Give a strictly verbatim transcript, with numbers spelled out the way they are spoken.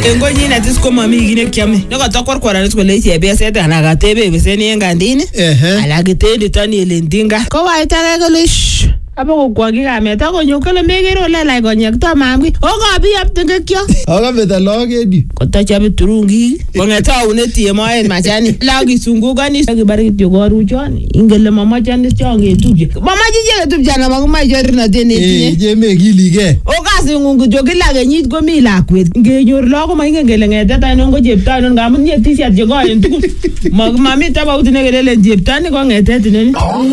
Engo nyine tis ko mami gine kyame. Nako tokor kwara nis ko le chebe sete anaga tebe beseni engandini. Alagi tendi tani elendinga. Ko wa itare ko lish. Apo ko kwagi kameta ko nyokole megero le lai konyek to mamgi. Ogo bi aptenge kyo. Ogo beta logedi. Ko ta chabe turungi. Kongeta uneti moen machani. Lagi sungugani gibari tyogoru choni. Ingele mama chani chonge tubje. Mama jije tubje na maguma jorna deni tinye. Eh je megilige. Oga singungu jogila genyit ko mi lakwet. Ngenyor logo ma ingele ngete ta nongo jepta non gamun ye t-shirt je go en tugu. Magma mi taba utine gele jepta ni ko ngete tinene.